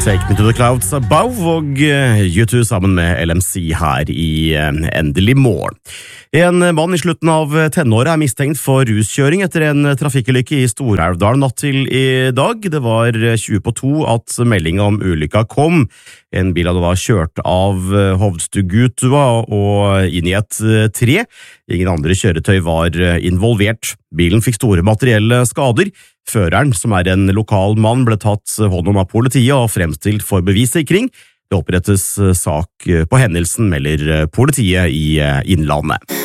Take Me to the Clouds Above og U2 sammen med LMC her i Endelig morgen. En mann i slutten av tenåret mistenkt for ruskjøring etter en trafikkulykke i Stor-Elvdalen natt til i dag. Det var 20:02 at meldingen om ulykka kom. En bil hadde da kjørt av Hovdstugutua og inn i et tre. Ingen andre kjøretøy var involvert. Bilen fikk store materielle skader. Føreren, som en lokal mann, ble tatt hånd om av politiet og fremstilt for bevissikring. Det opprettes sak på hendelsen, melder politiet i Innlandet.